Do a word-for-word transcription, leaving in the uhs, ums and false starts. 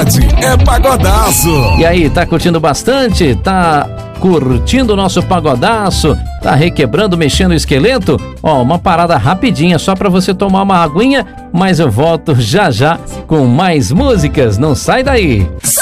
pagode é pagodaço. E aí, tá curtindo bastante? Tá curtindo o nosso pagodaço? Tá requebrando, mexendo o esqueleto? Ó, uma parada rapidinha só pra você tomar uma aguinha, mas eu volto já já com mais músicas. Não sai daí.